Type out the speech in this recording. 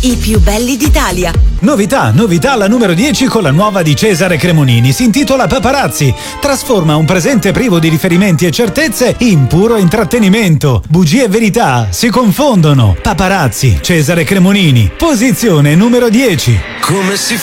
i più belli d'Italia. Novità la numero 10 con la nuova di Cesare Cremonini. Si intitola Paparazzi. Trasforma un presente privo di riferimenti e certezze in puro intrattenimento. Bugie e verità si confondono. Paparazzi, Cesare Cremonini. Posizione numero 10. Come si